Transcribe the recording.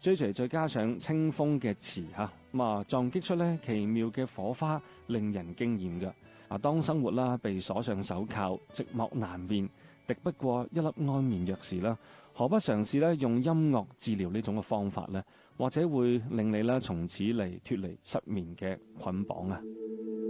追隨再加上清風嘅詞撞擊出咧奇妙嘅火花，令人驚豔嘅。當生活啦被鎖上手銬，寂寞難眠，敵不過一粒安眠藥時啦，何不嘗試咧用音樂治療呢種嘅方法呢？或者會令你咧從此嚟脫離失眠嘅捆綁啊！